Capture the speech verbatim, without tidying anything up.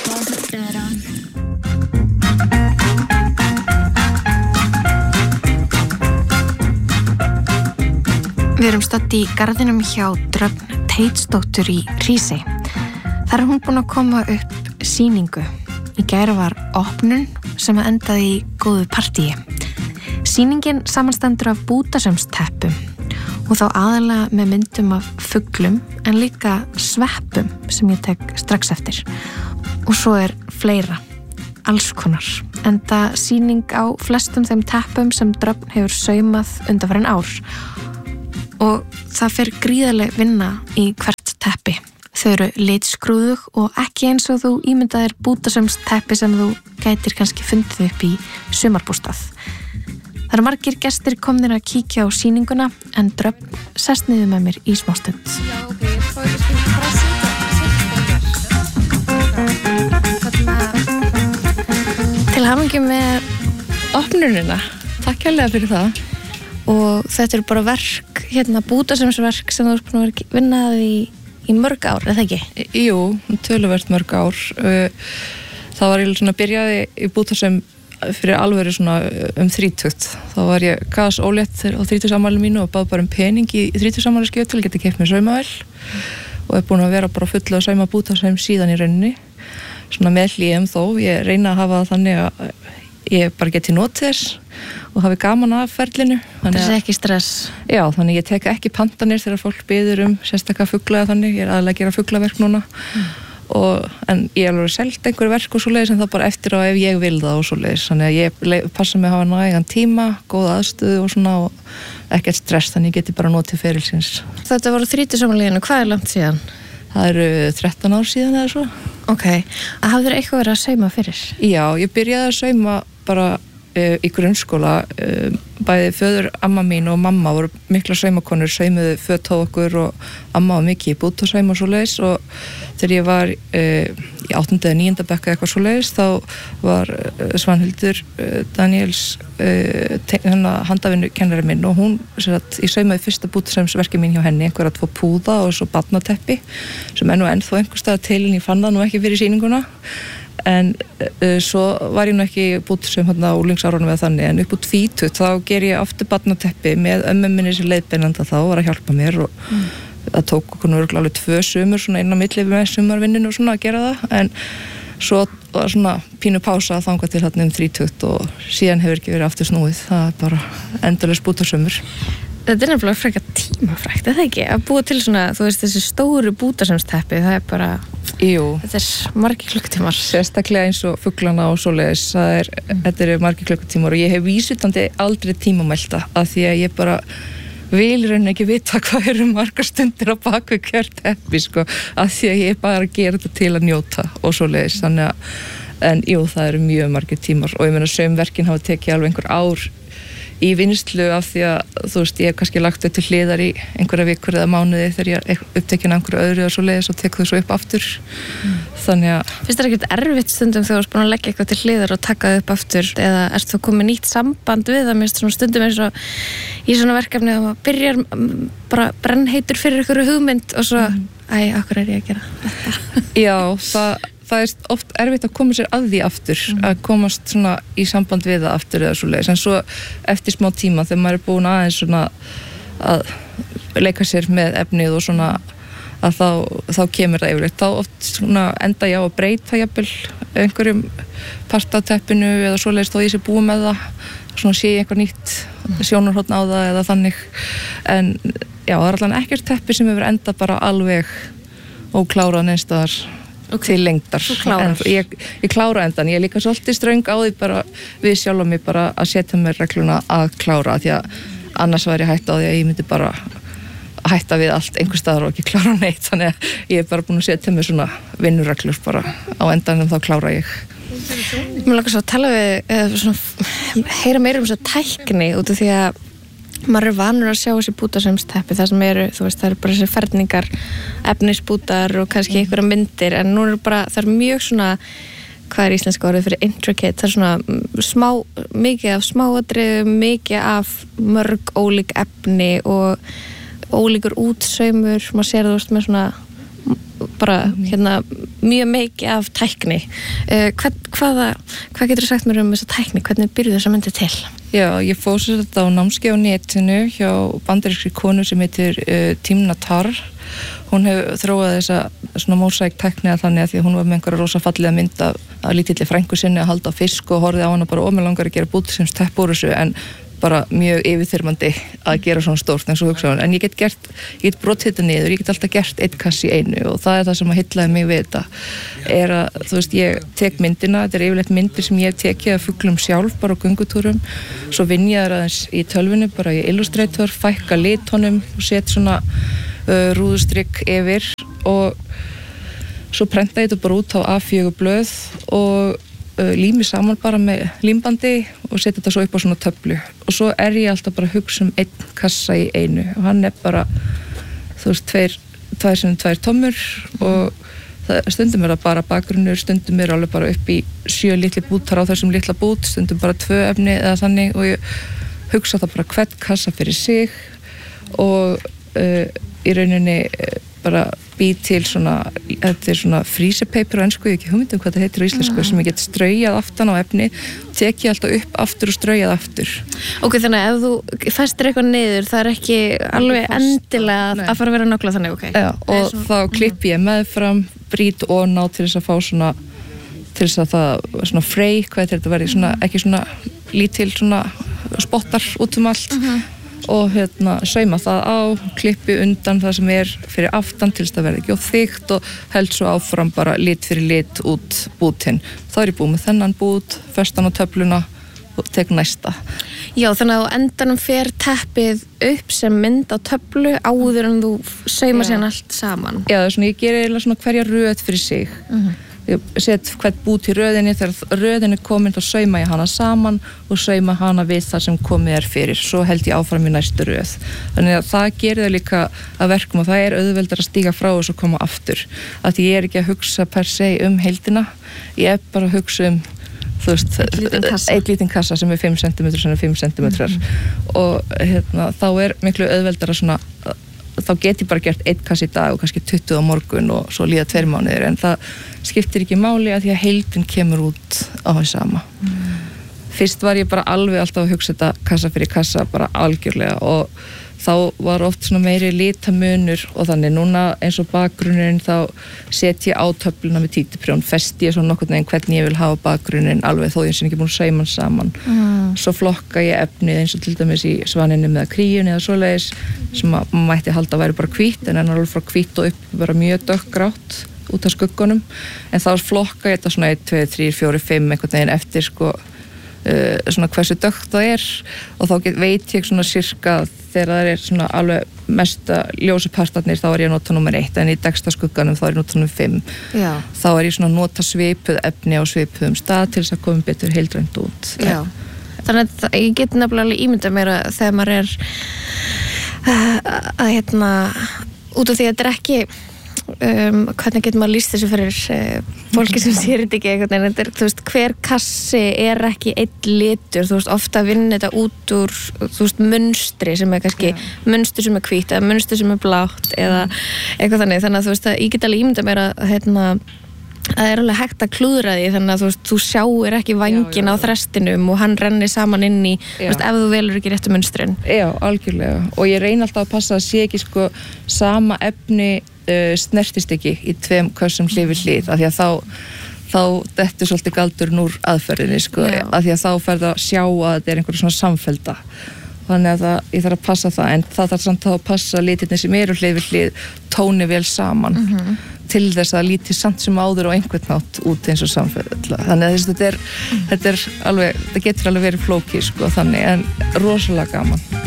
Við erum stödd í garðinum hjá Dröfn Teitsdóttur í Hrísey. Þar er hún búin að koma upp sýningu. Í gær var opnun sem endaði í góðu partíi. Sýningin samanstendur af bútasaumsteppum og þá aðalega með myndum af fuglum en líka sveppum sem ég tek strax eftir. Og svo er fleira, alls konar. Enda sýning á flestum þeim teppum sem Dröfn hefur saumað undanfarin ár. Og það fer gríðarleg vinna í hvert teppi. Þau eru litskrúðug og ekki eins og þú ímyndaðir bútasaumsteppi sem þú gætir kannski fundið upp í sumarbústað. Það eru margir gestir komnir að kíkja á sýninguna en Dröfn sest niður með mér í smástund. Já, ok, ég fór að skilja bara að sitja. Til hamingju með opnunina. Takk kærlega fyrir það. Og þetta eru bara verk, hérna bútasaumsverk sem þú ert búin að vinna í, í mörg ár, eða ekki? Jú, töluvert mörg ár. Það var ég svona byrjaði í bútasaum fyrir alvöru svona um þrítugt. Þá var ég gas ólétt á þrítugsafmælinu mínu og bað bara um pening í þrítugsafmælisgjöf til að geta keypt mér saumavél og er búin að vera bara fullu að sauma bútasaum síðan í rauninni. Svona með hlýjum þó, ég reyna að hafa það þannig að ég bara geti notið þess og hafi gaman af ferlinu. Það er ekki stress. Já, þannig ég tek ekki pantanir þegar fólk biður um sérstaklega fugla eða þannig. Ég er aðalega að gera fuglaverk núna. Mm. Og, en ég er alveg selt einhverju verk og svoleiðis en það bara eftir á ef ég vil það og svoleiðis. Þannig að ég passa mig að hafa nægan tíma, góða aðstöðu og svona og ekkert stress, þannig ég geti bara notið ferilsins. Þetta voru þrítugsafmælinu, hvað er langt síðan? Það eru þrettán ár síðan eða svo. Ok, að hafðir eitthvað verið að sauma fyrir? Já, ég byrjaði að sauma bara uh, í grunnskóla. Uh, bæði föður, amma mín og mamma voru mikla saumakonur, saumuðu föt á okkur og amma var mikið í bútasaum og svoleiðis og þegar ég var uh, í áttunda eða níunda bekka eitthvað svoleiðis þá var uh, Svanhildur uh, Daniels uh, handavinnu kennari minn og hún sagt, ég saumaði fyrsta bútasaumsverki mín hjá henni, einhver að tvo púða og svo barnateppi sem er nú ennþá einhver stað til en ég fann það nú ekki fyrir sýninguna. En uh, svo var ég nú ekki bútasaum hérna á úlingsárunum eða þannig en upp úr tvítugt þá ger ég aftur barnateppi með ömmu minni sem leiðbeinanda þá var að hjálpa mér og mm. það tók okkur nú örugglega alveg tvö sumur svona inn á milli með sumarvinninu og svona að gera það en svo var svona pínu pása þangað til hérna um þrítugt og síðan hefur ekki verið aftur snúið, það er bara endalaus bútasumur. Þetta er nefnilega frekar tímafrækt, er það ekki? Að búa til svona, þú veist, þessi stóru bútasaumsteppi, það er bara... Jú. Þetta er margir klukkutímar. Sérstaklega eins og fuglana og svoleiðis, það er, mm. þetta eru margir klukkutímar og ég hef vísvitandi aldrei tímamælta af því að ég bara vil raunin ekki vita hvað eru margar stundir á baku hvert teppi, sko, af því að ég bara gera þetta til að njóta og svoleiðis, þannig að, en jú, það eru mjög margir tímar og ég meina saumverkin hafa tekið alveg einhver ár í vinnslu af því að þú veist, ég hef kannski lagt þau til hliðar í einhverja vikur eða mánuði þegar ég er upptekin einhverju öðru og svo leiðis og tek þau svo upp aftur. Mm. Þannig að... Finnst þér ekkert erfitt stundum þegar þú ert búin að leggja eitthvað til hliðar og taka þau upp aftur eða ert þú komið nýtt samband við það minnst svona stundum eins og í svona verkefni að maður byrjar bara brennheitur fyrir einhverju hugmynd og svo, mm. æ, okkur er ég að gera þetta. Já, það... það er oft erfitt að koma sér að því aftur mm. að komast svona í samband við það aftur eða svo leiðis, en svo eftir smá tíma þegar maður er búin aðeins svona að leika sér með efnið og svona að þá, þá kemur það yfirleitt, þá oft svona enda ég á að breyta jafnvel einhverjum partateppinu eða svo leiðis þó ég sé búið með það, svona sé ég einhver nýtt mm. sjónarhorn á það eða þannig, en já, það er allan ekkert teppi sem hefur enda bara alveg óklárað neinstaðar okay. til lengdar. En ég, ég klára endan, ég er líka svolítið ströng á því bara við sjálf mig bara að setja mér regluna að klára því að annars væri ég hætt á því að ég myndi bara hætta við allt einhver staðar og ekki klára neitt, þannig að ég er bara búin að setja mér svona vinnureglur bara á endanum, þá klára ég. Mér langar svo að tala við eða svona heyra meira um þessa tækni út af því að maður er vanur að sjá þessi bútasaumsteppi það sem eru, þú veist, það eru bara þessi ferningar efnisbútar og kannski einhverja myndir, en nú er bara, það er mjög svona, hvað er íslenska orðið fyrir intricate, það er svona smá, mikið af smáatriðum, mikið af mörg ólík efni og ólíkur útsaumur, maður sér þú veist með svona bara hérna mjög mikið af tækni uh, hvað, hvaða, hvað getur þú sagt mér um þessa tækni, hvernig byrjuðu þessa myndi til? Já, ég fór sér þetta á námskeið á netinu hjá bandarískri konu sem heitir uh, Timna Tarr. Hún hefur þróað þessa svona mósaík tækni að þannig að því að hún var með einhverja rosa fallega mynd af, af lítilli frænku sinni að halda á fisk og horfði á hana bara ómið langar að gera bútisins tepp úr þessu en bara mjög yfirþyrmandi að gera svona stórt eins og hugsa hún, en ég get gert, ég get brotið þetta niður, ég get alltaf gert eitt kass í einu og það er það sem að heillaði mig við þetta er að, þú veist, ég tek myndina, þetta er yfirleitt myndir sem ég tekið af fuglum sjálf bara á göngutúrum, svo vinn ég það aðeins í tölvunni, bara í Illustrator, fækka litunum og set svona uh, rúðustrykk yfir og svo prenta ég þetta bara út á A fjögur blöð og lími saman bara með límbandi og setja þetta svo upp á svona töflu og svo er ég alltaf bara að hugsa um einn kassa í einu og hann er bara þú veist, tveir, tvær sem tvær tommur og það, stundum er það bara bakgrunnur, stundum er alveg bara upp í sjö litli bútar á þessum litla bút, stundum bara tvö efni eða þannig og ég hugsa það bara hvern kassa fyrir sig og uh, í rauninni uh, bara bý til svona, þetta er svona freezer paper á ensku, ég hef ekki hugmynd um hvað það heitir á íslensku, mm. sem ég get straujað aftan á efni, tek ég alltaf upp aftur og straujað aftur. Ok, þannig að ef þú festir eitthvað niður, það er ekki alveg fast, endilega nei. Að fara að vera nákvæmlega þannig, ok? Já, og svona, þá klippi ég meðfram, brýt og ná til þess að fá svona, til þess að það svona frey, hvað er þetta verið, svona, ekki svona lítil svona spottar út um allt, uh-huh. og hérna sauma það á, klippi undan það sem er fyrir aftan til þess að verða ekki og þykkt og held svo áfram bara lit fyrir lit út bútinn. Þá er ég búið með þennan bút, festan á töfluna og tek næsta. Já, þannig að á endanum fer teppið upp sem mynd á töflu áður en þú sauma síðan allt saman. Já, það er svona, ég ger eiginlega svona hverja röð fyrir sig. Uh-huh. Ég set hvern bút í röðinni, þegar röðin er komin þá sauma ég hana saman og sauma hana við það sem komið er fyrir, svo held ég áfram í næstu röð. Þannig að það gerir það líka að verkum og það er auðveldar að stíga frá og svo koma aftur. Að því ég er ekki að hugsa per se um heildina, ég er bara að hugsa um þú veist, eitt lítinn kassa sem er fimm sentimetrar sem er fimm sentimetrar mm-hmm. og hérna, þá er miklu auðveldar að svona þá get ég bara gert einn kass í dag og kannski tuttugu á morgun og svo líða tveir mánuðir en það skiptir ekki máli að því að heildin kemur út á því sama. Mm. Fyrst var ég bara alveg alltaf að hugsa þetta kassa fyrir kassa bara algjörlega og þá var oft svona meiri litamunur og þannig núna eins og bakgrunnurinn þá set ég á töfluna með títuprjón, festi ég svona nokkurn veginn hvernig ég vil hafa bakgrunninn alveg þó ég sé ekki búin að sauma hann saman. Mm. Svo flokka ég efnið eins og til dæmis í Svaninum eða Kríunni eða svoleiðis sem að maður mætti halda að væri bara hvítt en en alveg frá hvítt og upp bara mjög dökkgrátt út af skuggunum en þá flokka ég þetta svona eitt, tvö, þrjú, fjögur, fimm einhvern veginn eftir sko Uh, svona hversu dökkt það er og þá get, veit ég svona sirka þegar það er svona alveg mesta ljósupartarnir þá er ég að nota nummer eitt en í degsta skugganum þá er ég að nota nummer fimm. Já. Þá er ég svona að nota svipuð efni á svipuðum stað til þess að koma betur heildrænt út. Já. Þannig að ég get nefnilega ímyndað mér að þegar maður er uh, að hérna út af því að þetta er ekki Um, hvernig getur maður lýst þessu fyrir uh, fólki sem sér þetta ekki eitthvað en þetta er, þú veist, hver kassi er ekki einn litur, þú veist, ofta vinna þetta út úr, þú veist, munstri sem er kannski, yeah. munstur sem er hvítt eða munstur sem er blátt eða eitthvað þannig, þannig að þú veist, að ég get alveg ímynda mér að hérna, að það er alveg hægt að klúðra því þannig að þú veist, þú sjáir ekki vængin á þrestinum og hann rennir saman inn í þú veist, ef þú velur ekki réttu munstrin. Já, algjörlega, og ég reyni alltaf að passa að sé ekki sko sama efni uh, snertist ekki í tveim kössum hlið við hlið, af því að þá þá dettur svolítið galdurinn úr aðferðinni sko, Já. Af því að þá ferð að sjá að þetta er einhverjum svona samfellda þannig að það, ég þarf að passa það en það þarf samt að passa litirnir sem eru hlið við hlið tóni vel saman mm-hmm. til þess að lítið samt sem áður og einhvern nátt út eins og samfella þannig að þess, þetta, er, mm. þetta er alveg, það getur alveg verið flókið sko þannig en rosalega gaman.